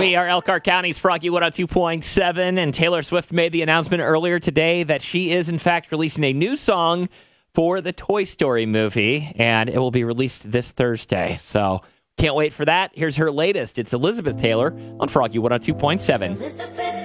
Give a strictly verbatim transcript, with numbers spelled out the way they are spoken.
We are Elkhart County's Froggy one oh two point seven, and Taylor Swift made the announcement earlier today that she is, in fact, releasing a new song for the Toy Story movie, and it will be released this Thursday. So can't wait for that. Here's her latest. It's Elizabeth Taylor on Froggy one oh two point seven. Elizabeth.